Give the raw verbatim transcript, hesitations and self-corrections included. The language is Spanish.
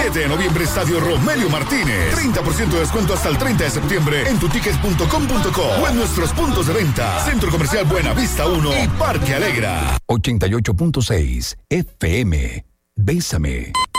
siete de noviembre, Estadio Romelio Martínez. treinta por ciento de descuento hasta el treinta de septiembre en tutickets punto com punto co o en nuestros puntos de venta. Centro Comercial Buenavista uno y Parque Alegra. ochenta y ocho punto seis F M. Bésame.